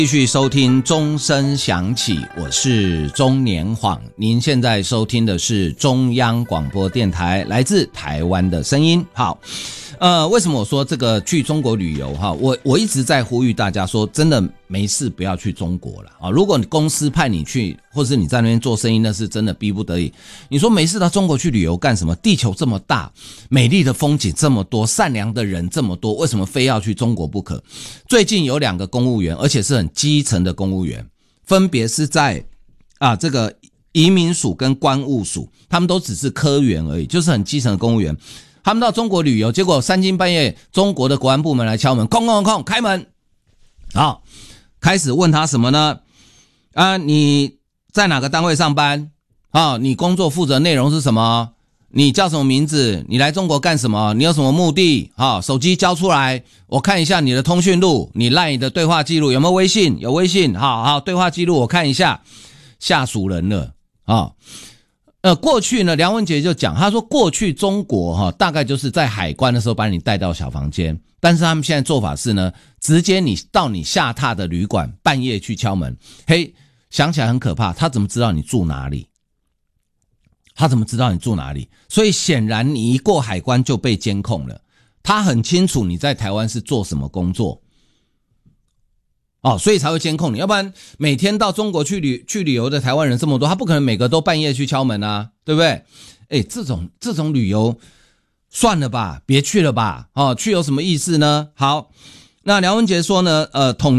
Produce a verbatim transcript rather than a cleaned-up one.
继续收听钟声响起，我是钟年晃。您现在收听的是中央广播电台来自台湾的声音。好，呃，为什么我说这个去中国旅游哈？我我一直在呼吁大家说，真的没事不要去中国了啊！如果你公司派你去，或是你在那边做生意，那是真的逼不得已。你说没事到中国去旅游干什么？地球这么大，美丽的风景这么多，善良的人这么多，为什么非要去中国不可？最近有两个公务员，而且是很基层的公务员，分别是在啊这个移民署跟关务署，他们都只是科员而已，就是很基层的公务员。他们到中国旅游，结果三更半夜，中国的国安部门来敲门，空空空，开门。好，开始问他什么呢？啊，你在哪个单位上班？啊，你工作负责内容是什么？你叫什么名字？你来中国干什么？你有什么目的？好，手机交出来，我看一下你的通讯录，你 LINE 的对话记录有没有微信？有微信，好好，对话记录我看一下。吓死人了啊！呃，过去呢，梁文杰就讲，他说过去中国哈、哦，大概就是在海关的时候把你带到小房间，但是他们现在做法是呢，直接你到你下榻的旅馆，半夜去敲门。嘿，想起来很可怕，他怎么知道你住哪里？他怎么知道你住哪里？所以显然你一过海关就被监控了，他很清楚你在台湾是做什么工作。哦，所以才会监控你，要不然每天到中国去旅去旅游的台湾人这么多，他不可能每个都半夜去敲门啊，对不对？诶，这种这种旅游算了吧，别去了吧。哦，去有什么意思呢？好，那梁文杰说呢，呃，统